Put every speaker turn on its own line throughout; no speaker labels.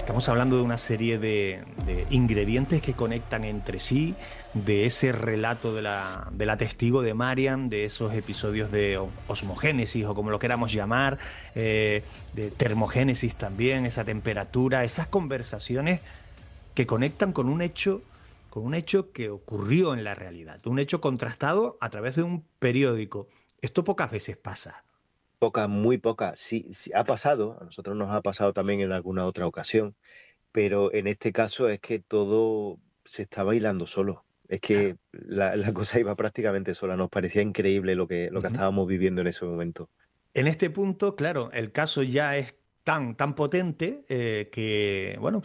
Estamos hablando de una serie de ingredientes que conectan entre sí, de ese relato de la testigo de Marian, de esos episodios de osmogénesis o como lo queramos llamar, de termogénesis también, esa temperatura, esas conversaciones que conectan con un hecho que ocurrió en la realidad, un hecho contrastado a través de un periódico. Esto pocas veces pasa.
Poca, muy poca. Sí, sí, ha pasado, a nosotros nos ha pasado también en alguna otra ocasión, pero en este caso es que todo se está bailando solo. Es
Claro.
que la cosa iba prácticamente sola. Nos parecía increíble lo que
Ujú.
estábamos viviendo en ese momento.
En este punto, claro, el caso ya es tan potente que, bueno,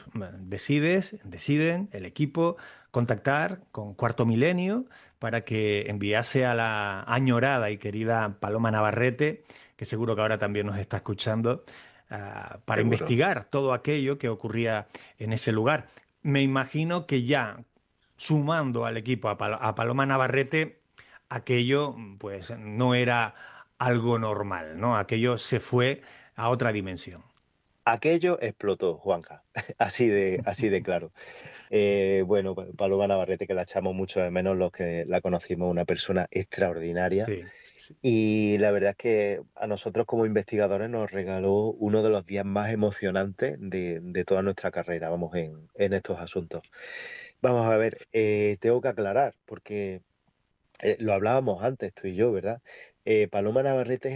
deciden el equipo contactar con Cuarto Milenio para que enviase a la añorada y querida Paloma Navarrete, que seguro que ahora también nos está escuchando, para
Seguro.
investigar todo aquello que ocurría en ese lugar. Me imagino que ya sumando al equipo a Paloma Navarrete, aquello pues no era algo normal, ¿no? Aquello se fue a otra dimensión.
Aquello explotó, Juanja, así de claro. Bueno, Paloma Navarrete, que la echamos mucho de menos los que la conocimos, una persona extraordinaria.
Sí, sí, sí.
Y la verdad es que a nosotros como investigadores nos regaló uno de los días más emocionantes de toda nuestra carrera, vamos, en estos asuntos. Vamos a ver, tengo que aclarar, porque lo hablábamos antes, tú y yo, ¿verdad? Paloma Navarrete es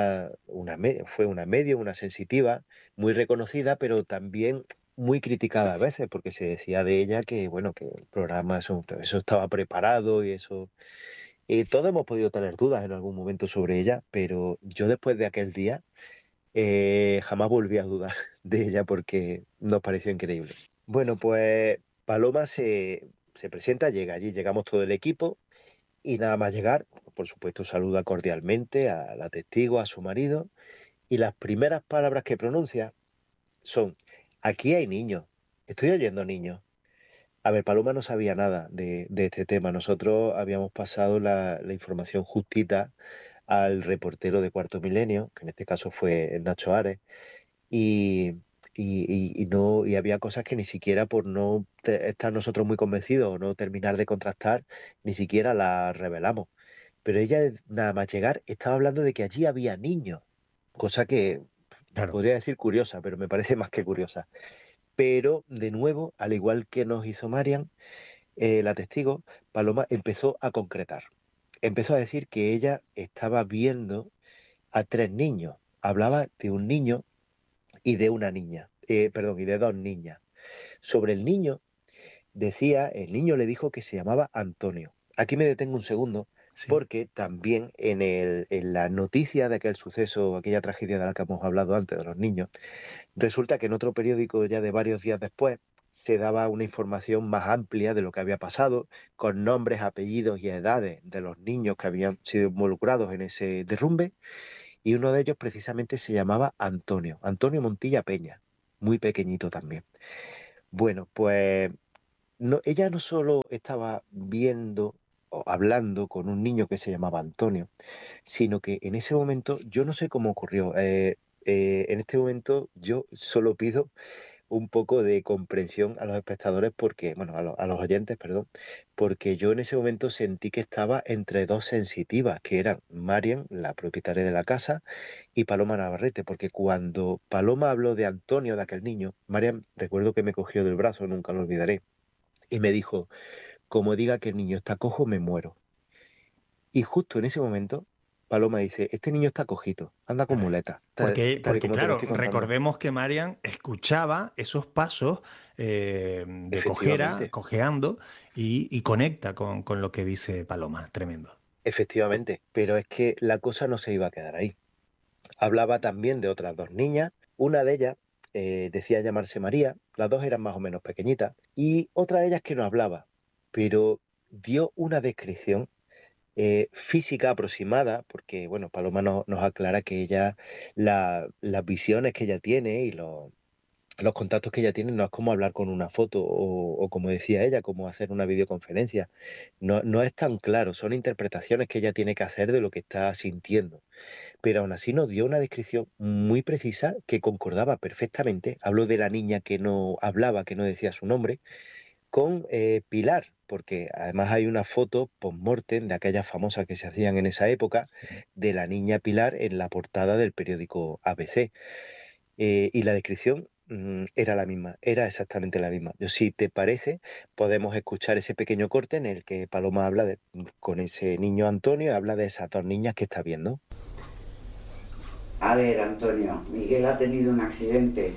fue una medium, una sensitiva, muy reconocida, pero también muy criticada a veces, porque se decía de ella que, bueno, que el programa, eso estaba preparado y eso todos hemos podido tener dudas en algún momento sobre ella, pero yo después de aquel día jamás volví a dudar de ella porque nos pareció increíble. Bueno, pues Paloma se presenta, llega allí, llegamos todo el equipo y nada más llegar, por supuesto, saluda cordialmente a la testigo, a su marido, y las primeras palabras que pronuncia son, aquí hay niños, estoy oyendo niños. A ver, Paloma no sabía nada de este tema. Nosotros habíamos pasado la información justita al reportero de Cuarto Milenio, que en este caso fue Nacho Ares, y, y había cosas que ni siquiera por no estar nosotros muy convencidos o no terminar de contrastar, ni siquiera las revelamos. Pero ella, nada más llegar, estaba hablando de que allí había niños, cosa que
Claro.
podría decir curiosa, pero me parece más que curiosa. Pero, de nuevo, al igual que nos hizo Marian, la testigo, Paloma empezó a concretar. Empezó a decir que ella estaba viendo a tres niños. Hablaba de un niño y de una niña. Perdón, y de dos niñas. Sobre el niño, decía, el niño le dijo que se llamaba Antonio. Aquí me detengo un segundo,
Sí.
porque también en la noticia de aquel suceso, aquella tragedia de la que hemos hablado antes de los niños, resulta que en otro periódico ya de varios días después se daba una información más amplia de lo que había pasado, con nombres, apellidos y edades de los niños que habían sido involucrados en ese derrumbe, y uno de ellos precisamente se llamaba Antonio, Antonio Montilla Peña, muy pequeñito también. Bueno, pues ella no solo estaba viendo o hablando con un niño que se llamaba Antonio, sino que en ese momento, yo no sé cómo ocurrió, en este momento yo solo pido un poco de comprensión a los espectadores porque, bueno, a los oyentes, perdón, porque yo en ese momento sentí que estaba entre dos sensitivas, que eran Marian, la propietaria de la casa, y Paloma Navarrete, porque cuando Paloma habló de Antonio, de aquel niño, Marian, recuerdo que me cogió del brazo, nunca lo olvidaré, y me dijo, como diga que el niño está cojo, me muero. Y justo en ese momento, Paloma dice, este niño está cojito, anda con
Caray.
muleta, tal y
Porque
como te lo
claro,
estoy contando.
recordemos que Marian escuchaba esos pasos de cojera,
Efectivamente.
cojeando, y conecta con lo que dice Paloma. Tremendo.
Efectivamente, pero es que la cosa no se iba a quedar ahí. Hablaba también de otras dos niñas, una de ellas decía llamarse María, las dos eran más o menos pequeñitas, y otra de ellas que no hablaba, pero dio una descripción física aproximada, porque bueno, Paloma nos aclara que ella, las visiones que ella tiene los contactos que ella tiene no es como hablar con una foto o como decía ella, como hacer una videoconferencia. No, no es tan claro, son interpretaciones que ella tiene que hacer de lo que está sintiendo. Pero aún así nos dio una descripción muy precisa que concordaba perfectamente. Hablo de la niña que no hablaba, que no decía su nombre, con Pilar, porque además hay una foto post-mortem de aquellas famosas que se hacían en esa época, de la niña Pilar en la portada del periódico ABC. Y la descripción era la misma, era exactamente la misma. Yo, si te parece, podemos escuchar ese pequeño corte en el que Paloma habla con ese niño Antonio y habla de esas dos niñas que está viendo.
A ver, Antonio, Miguel ha tenido un accidente.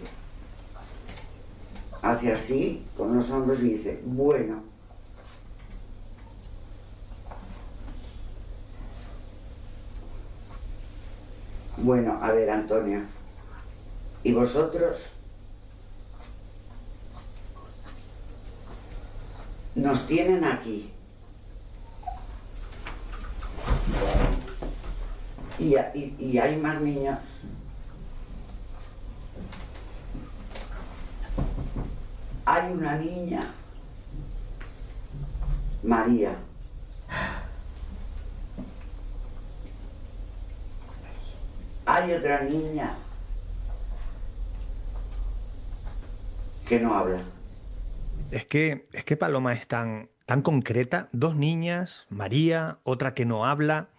Hace así, con los hombros y dice, bueno. Bueno, a ver, Antonio. ¿Y vosotros? Nos tienen aquí. Y hay más niños. Hay una niña, María. Hay otra niña que no habla.
Es que Paloma es tan concreta. Dos niñas, María, otra que no habla.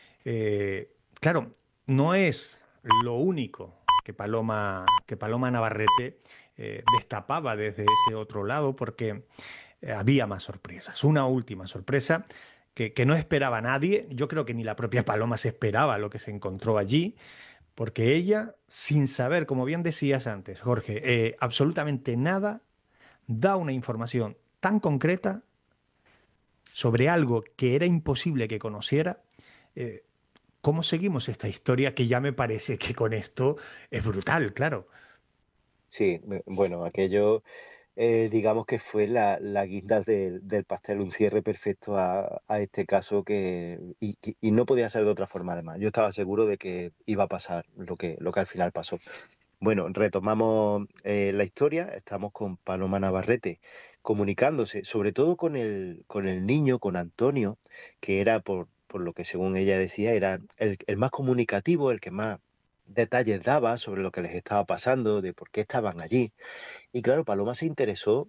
Claro, no es lo único que Paloma Navarrete destapaba desde ese otro lado, porque había más sorpresas. Una última sorpresa que no esperaba nadie. Yo creo que ni la propia Paloma se esperaba lo que se encontró allí, porque ella, sin saber, como bien decías antes, Jorge, absolutamente nada, da una información tan concreta sobre algo que era imposible que conociera. eh, ¿Cómo seguimos esta historia que ya me parece que con esto es brutal, claro?
Sí, bueno, aquello digamos que fue la guinda del pastel, un cierre perfecto a este caso y no podía ser de otra forma además. Yo estaba seguro de que iba a pasar lo que al final pasó. Bueno, retomamos la historia, estamos con Paloma Navarrete comunicándose, sobre todo con el niño, con Antonio, que era, por lo que según ella decía, era el más comunicativo, el que más detalles daba sobre lo que les estaba pasando, de por qué estaban allí. Y claro, Paloma se interesó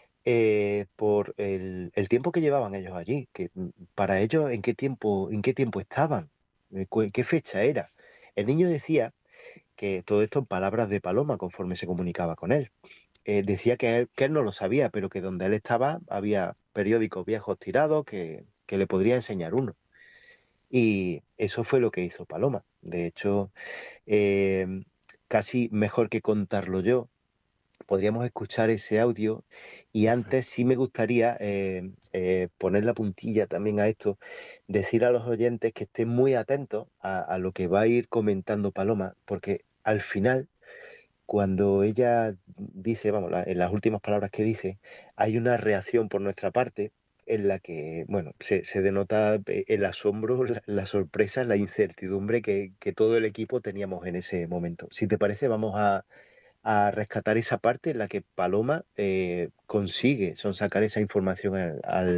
por el tiempo que llevaban ellos allí, que para ellos en qué tiempo estaban, qué fecha era. El niño decía que todo esto en palabras de Paloma conforme se comunicaba con él. Decía que él no lo sabía, pero que donde él estaba había periódicos viejos tirados que le podría enseñar uno. Y eso fue lo que hizo Paloma. De hecho, eh, casi mejor que contarlo yo, podríamos escuchar ese audio y antes
Perfecto.
sí me gustaría poner la puntilla también a esto, decir a los oyentes que estén muy atentos a lo que va a ir comentando Paloma, porque al final, cuando ella dice, vamos, en las últimas palabras que dice, hay una reacción por nuestra parte en la que, bueno, se denota el asombro, la sorpresa, la incertidumbre que todo el equipo teníamos en ese momento. Si te parece, vamos a rescatar esa parte en la que Paloma consigue son sacar esa información al